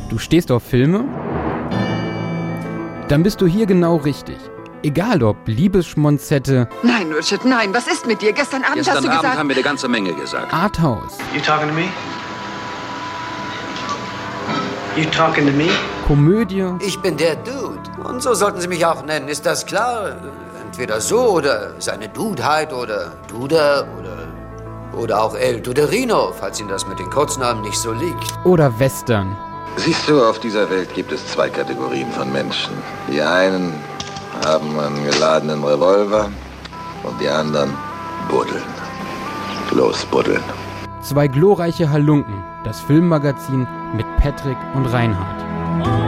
Du stehst auf Filme? Dann bist du hier genau richtig. Egal ob Liebesschmonzette... Nein, Richard, nein, was ist mit dir? Gestern Abend hast du gesagt... Gestern Abend haben wir eine ganze Menge gesagt. Arthouse. You talking to me? You talking to me? Komödie. Ich bin der Dude. Und so sollten Sie mich auch nennen, ist das klar? Entweder so oder seine Dudeheit oder Duda oder auch El Duderino, falls Ihnen das mit den Kurznamen nicht so liegt. Oder Western. Siehst du, auf dieser Welt gibt es zwei Kategorien von Menschen. Die einen haben einen geladenen Revolver und die anderen buddeln. Los, buddeln. Zwei glorreiche Halunken. Das Filmmagazin mit Patrick und Reinhard.